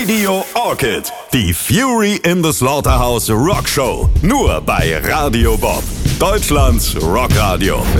Radio Orchid. Die Fury in the Slaughterhouse Rock Show. Nur bei Radio Bob. Deutschlands Rockradio.